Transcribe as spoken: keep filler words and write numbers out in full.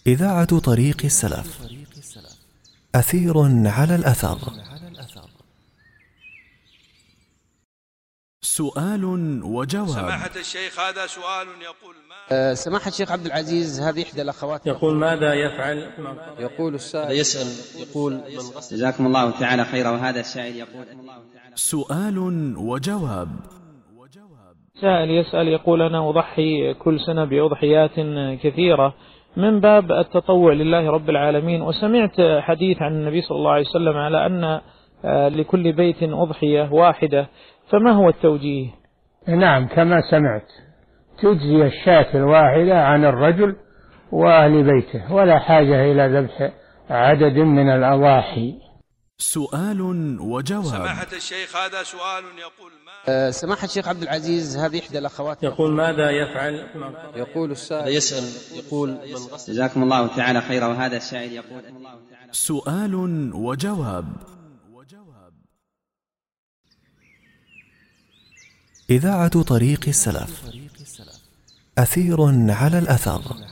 إذاعة طريق السلف. أثير على الأثر. سؤال وجواب. سماحة الشيخ، هذا سؤال يقول ما أه سماحة الشيخ عبد العزيز، هذه إحدى الأخوات يقول ماذا يفعل؟ يقول السائل يسأل يقول من غسل. جزاكم الله تعالى خيرا. وهذا السائل يقول سؤال وجواب. سائل يسأل يقول: أنا أضحي كل سنة بأضحيات كثيرة من باب التطوع لله رب العالمين، وسمعت حديث عن النبي صلى الله عليه وسلم على أن لكل بيت أضحية واحدة، فما هو التوجيه؟ نعم، كما سمعت تجزي الشاة الواحدة عن الرجل وأهل بيته، ولا حاجة إلى ذبح عدد من الأضاحي. سؤال وجواب. سماحة الشيخ، هذا سؤال يقول ما أه سماحة الشيخ عبد العزيز، هذه إحدى الأخوات يقول ماذا يفعل؟ يقول السائل يسأل يقول من غسل. جزاكم الله تعالى خيرا. وهذا السائل يقول سؤال وجواب. إذاعة طريق السلف. أثير على الأثر.